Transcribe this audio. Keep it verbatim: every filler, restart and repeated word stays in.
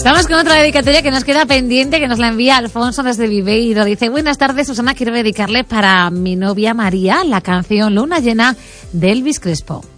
Vamos con otra dedicatoria que nos queda pendiente, que nos la envía Alfonso desde Viveiro. Dice, buenas tardes, Susana, quiero dedicarle para mi novia María la canción Luna Llena de Elvis Crespo.